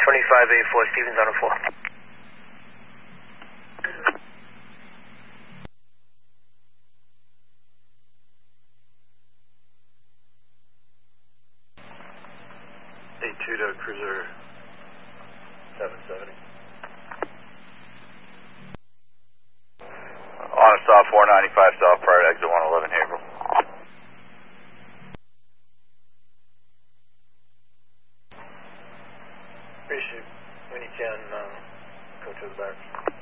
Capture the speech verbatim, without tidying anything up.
twenty-five eighty-four, Stevens on a four. eight two to cruiser seven seventy. On a stop four ninety-five south prior to exit one eleven Haverhill. Appreciate when you can uh, go to the back.